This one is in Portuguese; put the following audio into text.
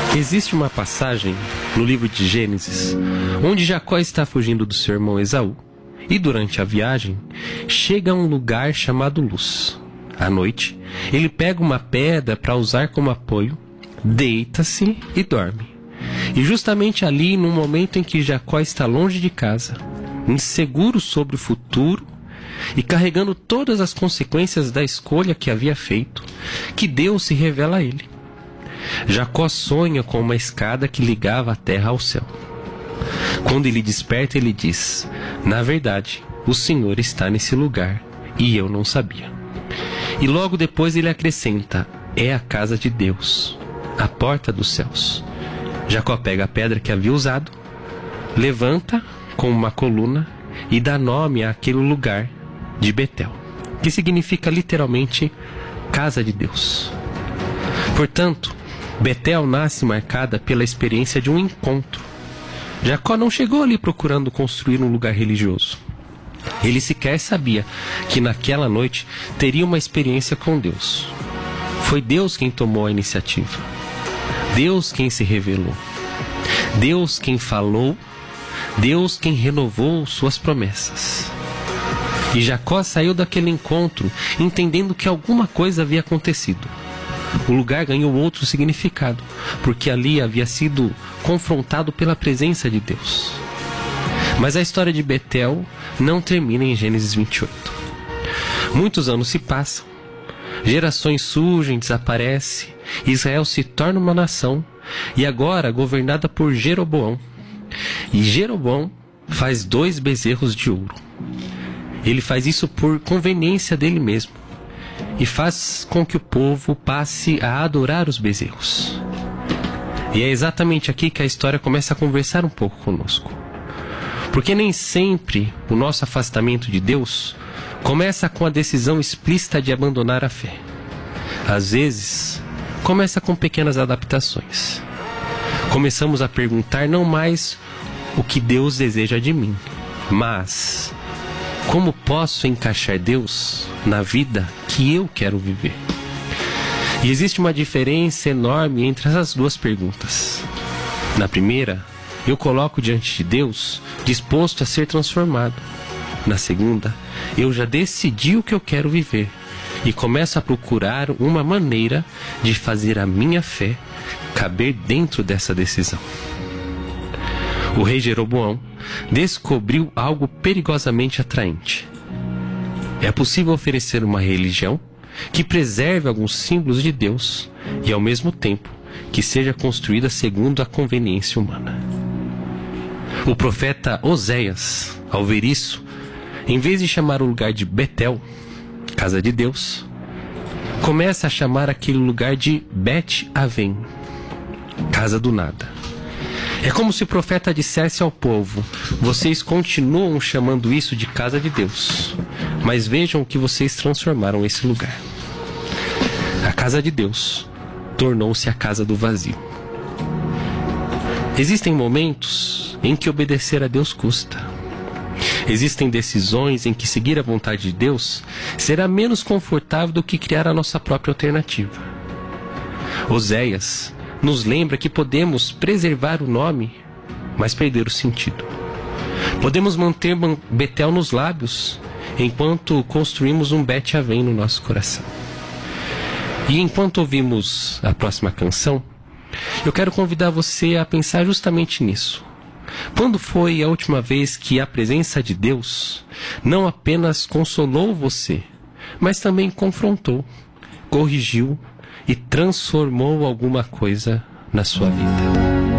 Existe uma passagem no livro de Gênesis onde Jacó está fugindo do seu irmão Esaú e durante a viagem chega a um lugar chamado Luz. À noite, ele pega uma pedra para usar como apoio, deita-se e dorme. E justamente ali, no momento em que Jacó está longe de casa, inseguro sobre o futuro e carregando todas as consequências da escolha que havia feito, que Deus se revela a ele. Jacó sonha com uma escada que ligava a terra ao céu. Quando ele desperta, ele diz: na verdade, o Senhor está nesse lugar e eu não sabia. E logo depois ele acrescenta: é a casa de Deus, a porta dos céus. Jacó pega a pedra que havia usado, levanta com uma coluna e dá nome àquele lugar de Betel, que significa literalmente casa de Deus. Portanto, Betel nasce marcada pela experiência de um encontro. Jacó não chegou ali procurando construir um lugar religioso. Ele sequer sabia que naquela noite teria uma experiência com Deus. Foi Deus quem tomou a iniciativa. Deus quem se revelou. Deus quem falou. Deus quem renovou suas promessas. E Jacó saiu daquele encontro entendendo que alguma coisa havia acontecido. O lugar ganhou outro significado, porque ali havia sido confrontado pela presença de Deus. Mas a história de Betel não termina em Gênesis 28. Muitos anos se passam, gerações surgem, desaparecem, Israel se torna uma nação, e agora governada por Jeroboão. E Jeroboão faz 2 bezerros de ouro. Ele faz isso por conveniência dele mesmo, e faz com que o povo passe a adorar os bezerros. E é exatamente aqui que a história começa a conversar um pouco conosco. Porque nem sempre o nosso afastamento de Deus começa com a decisão explícita de abandonar a fé. Às vezes, começa com pequenas adaptações. Começamos a perguntar não mais o que Deus deseja de mim, mas como posso encaixar Deus na vida que eu quero viver? E existe uma diferença enorme entre essas 2 perguntas. Na primeira, eu coloco diante de Deus disposto a ser transformado. Na segunda, eu já decidi o que eu quero viver e começo a procurar uma maneira de fazer a minha fé caber dentro dessa decisão. O rei Jeroboão descobriu algo perigosamente atraente. É possível oferecer uma religião que preserve alguns símbolos de Deus e, ao mesmo tempo, que seja construída segundo a conveniência humana. O profeta Oséias, ao ver isso, em vez de chamar o lugar de Betel, casa de Deus, começa a chamar aquele lugar de Bet-Aven, casa do nada. É como se o profeta dissesse ao povo: vocês continuam chamando isso de casa de Deus, mas vejam o que vocês transformaram esse lugar. A casa de Deus tornou-se a casa do vazio. Existem momentos em que obedecer a Deus custa. Existem decisões em que seguir a vontade de Deus será menos confortável do que criar a nossa própria alternativa. Oséias nos lembra que podemos preservar o nome, mas perder o sentido. Podemos manter Betel nos lábios, enquanto construímos um Bet-Aven no nosso coração. E enquanto ouvimos a próxima canção, eu quero convidar você a pensar justamente nisso. Quando foi a última vez que a presença de Deus não apenas consolou você, mas também confrontou, corrigiu e transformou alguma coisa na sua vida?